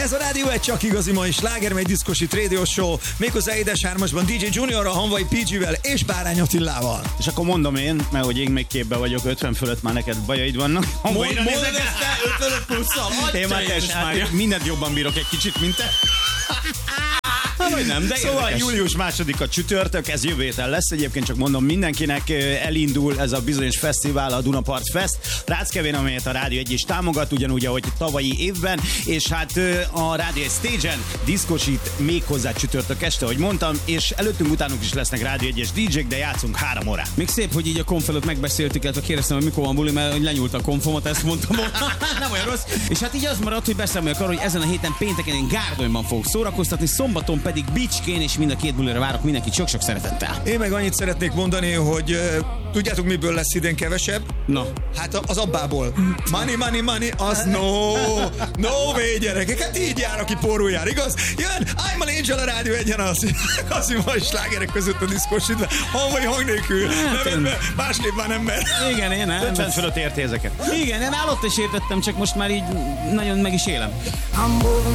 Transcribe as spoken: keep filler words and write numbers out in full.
Ez a Rádió egy csak igazi mai sláger, mely diszkosít rádió show, méghozzá édes hármasban dé dzsé Juniorral, Hanvai pé gé-vel és Bárány Attilával. És akkor mondom én, mert hogy én még képben vagyok, ötven fölött már neked bajaid vannak. Mondd ezt ötven plusszal, én már teljesen, mindent jobban bírok egy kicsit, mint te. Ha, vagy nem, de szóval érdekes. Július második a csütörtök, ez jövő héten lesz. Egyébként csak mondom, mindenkinek elindul ez a bizonyos fesztivál, a Dunapart Fest. Ráckevén, amelyet a Rádió egy is támogat, ugyanúgy, ahogy tavalyi évben, és hát a Rádió egy Stage-en diszkosít még hozzá csütörtök este, ahogy mondtam, és előttünk utánunk is lesznek Rádió egyes dé dzsék, de játszunk három órát. Még szép, hogy így a konf előtt megbeszéltük, illetve kérdeztem, hogy mikor van buli, mert lenyúlt a konfomat, ezt mondtam volna. Nem olyan rossz. És hát így az maradt, hogy beszámoljak arról, hogy ezen a héten pénteken én Gárdonyban fogok szórakoztatni, szombaton pedig Bicskén, és mind a két bulira várok mindenkit sok-sok szeretettel. Én meg annyit szeretnék mondani, hogy uh, tudjátok, miből lesz idén kevesebb? No. Hát az abbából. Money, money, money, az no, no way, gyerekek. Hát így jár, aki porul jár, igaz? Jön, I'm an Angel a Rádió egyen az, az, hogy majd slágerek között a diszkosítva. Hang vagy hang nélkül. Nem, nem, másképp már nem mer. Igen, én nem. ötven fölött érti ezeket. Igen, én állott is értettem, csak most már így nagyon meg is élem.